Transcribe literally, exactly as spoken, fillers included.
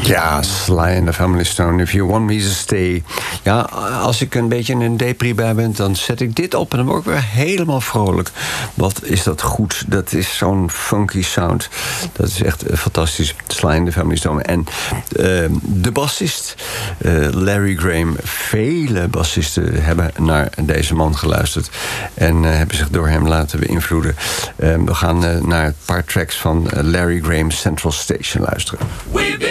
Ja, Sly and the Family Stone, If You Want Me to Stay. Ja, als ik een beetje in een depri bij ben, dan zet ik dit op en dan word ik weer helemaal vrolijk. Wat is dat goed? Dat is zo'n funky sound. Dat is echt uh, fantastisch. Sly and the Family Stone. En uh, de bassist, uh, Larry Graham. Vele bassisten hebben naar deze man geluisterd en uh, hebben zich door hem laten beïnvloeden. Uh, we gaan uh, naar een paar tracks van uh, Larry Graham Central Station luisteren.